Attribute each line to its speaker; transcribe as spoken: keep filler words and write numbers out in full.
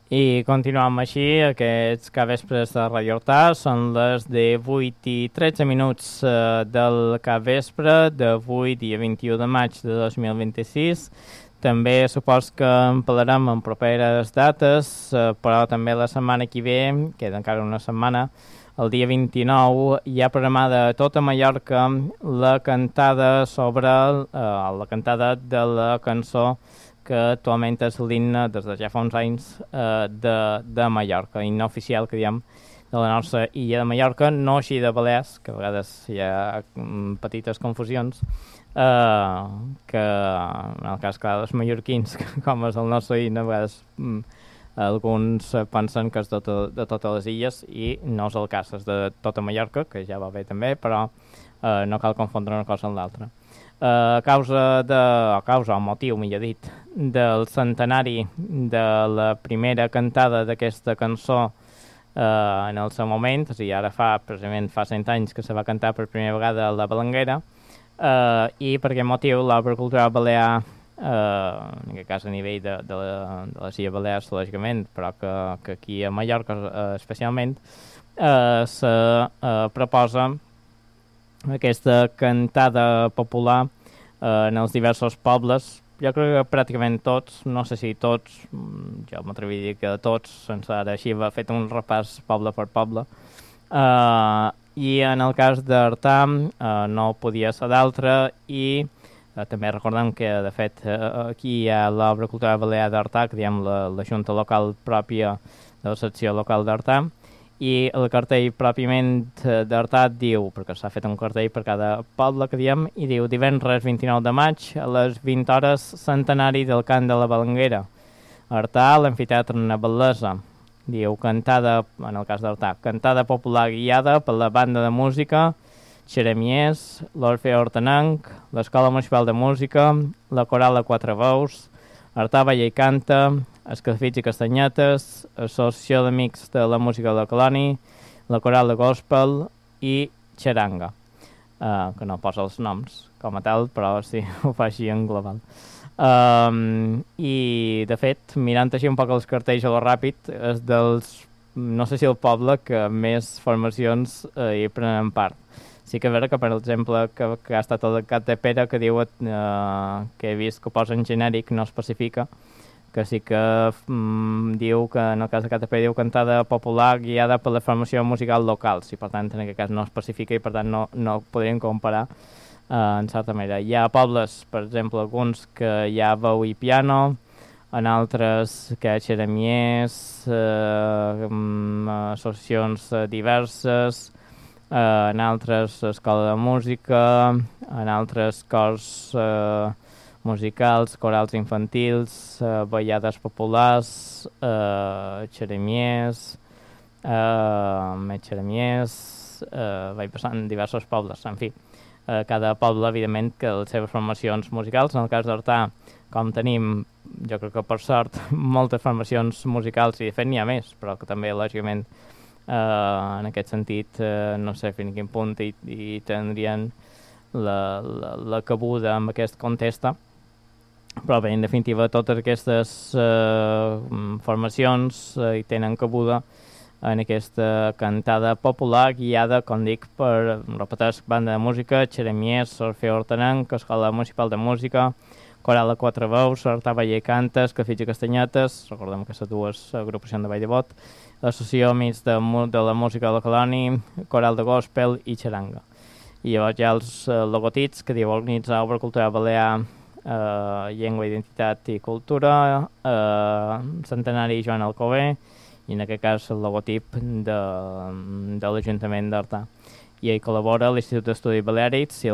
Speaker 1: I continuem així, aquests capvespres de Radio Hortà són les de vuit i tretze minuts eh, del capvespre d'avui, dia vint-i-u de maig de dos mil vint-i-sis. També supos que en parlarem en properes dates, eh, però també la setmana que ve, queda encara una setmana, el dia vint-i-nou hi ha programada a tota Mallorca la cantada sobre eh, la cantada de la cançó que actualment és l'himne des de ja fa uns anys eh, de, de Mallorca, himne oficial que diem de la nostra illa de Mallorca, no així de Balears, que a vegades hi ha mm, petites confusions, eh, que en el cas clar dels mallorquins, com és el nostre himne, a vegades mm, alguns pensen que és de, to de totes les illes i no és el cas, és de tota Mallorca, que ja va bé també, però eh, no cal confondre una cosa amb l'altra. A causa de, a causa, o motiu, millor dit, del centenari de la primera cantada d'aquesta cançó eh, en el seu moment, o sigui, ara fa, precisament fa cent anys que se va cantar per primera vegada a la Belenguera, eh, i per aquest motiu l'Obra Cultural Balear, eh, en aquest cas a nivell de, de, la, de les Illes Balears, lògicament, però que, que aquí a Mallorca eh, especialment, eh, se eh, proposa aquesta cantada popular eh, en els diversos pobles. Jo crec que pràcticament tots, no sé si tots, jo m'atreviria a dir que tots, sense ara així va fet un repàs poble per poble. Uh, I en el cas d'Artà uh, no podia ser d'altre i uh, també recordem que de fet uh, aquí hi ha l'Obra Cultural Balear d'Artà, que diem la, la junta local pròpia de la secció local d'Artà, i el cartell pròpiament d'Artà diu, perquè s'ha fet un cartell per cada poble que diem, i diu divendres vint-i-nou de maig a les vint hores centenari del cant de la Belenguera. Artà, l'amfiteatre na Bellesa. Diu cantada, en el cas d'Artà, cantada popular guiada per la banda de música Xeremies, l'Orfeo Hortanenc, l'Escola Municipal de Música, la Coral a Quatre Veus, Artà Balla i Canta, Escalfits i Castanyetes, Associació d'Amics de la Música de la Colònia, la Coral de Gospel i Xaranga, uh, que no posa els noms com a tal, però sí ho fa així en global. Um, I, de fet, mirant així un poc els cartells a lo ràpid, és dels, no sé si el poble que més formacions uh, hi prenen part. Sí que és vera que, per exemple, que, que ha estat el Cat de Pere, que diu uh, que he vist que ho posa en genèric, no especifica, que sí que mm, diu que en el cas de Cat de Pere diu cantada popular guiada per la formació musical local, i per tant en aquest cas no especifica i per tant no, no podríem comparar uh, en certa manera. Hi ha pobles, per exemple, alguns que hi ha veu i piano, en altres que hi ha xeremies, uh, um, associacions diverses, Uh, en altres escola de música, en altres cors uh, musicals, corals infantils, uh, ballades populars, uh, xeremies, uh, més xeremies, uh, vaig passant diversos pobles, en fi. Uh, cada poble, evidentment, que les seves formacions musicals, en el cas d'Artà, com tenim, jo crec que per sort, moltes formacions musicals, i de fet n'hi ha més, però que també, lògicament, Uh, en aquest sentit, uh, no sé fins a quin punt hi, hi tindrien la, la, la cabuda en aquest context, però bé, en definitiva, totes aquestes uh, formacions uh, hi tenen cabuda en aquesta cantada popular guiada, com dic, per, repeteix, banda de música, Xeremies, Orfeo Hortanenc, Escola Municipal de Música, Coral a Quatre Veus, Artà Balla i Canta, Escalfits i Castanyetes, recordem que les dues agrupacions de Vall de Bot, l'Associació Amics de, de la Música de la Colònia, Coral de Gospel i Xaranga. I llavors hi ha els uh, logotips que diu organitzar Obra Cultural Balear, uh, Llengua, Identitat i Cultura, uh, Centenari Joan Alcover, i en aquest cas el logotip de, de l'Ajuntament d'Artà. I hi col·labora l'Institut d'Estudis Baleàrics i el